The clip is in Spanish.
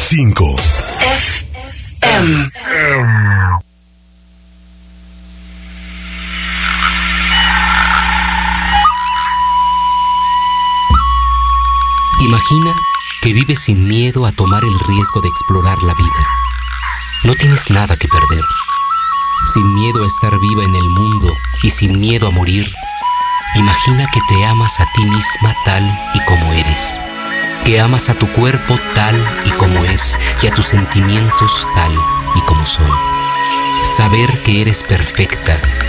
95 FM. Imagina que vives sin miedo a tomar el riesgo de explorar la vida. No tienes nada que perder. Sin miedo a estar viva en el mundo y sin miedo a morir, imagina que te amas a ti misma tal y como eres. Que amas a tu cuerpo tal y como es y a tus sentimientos tal y como son. Saber que eres perfecta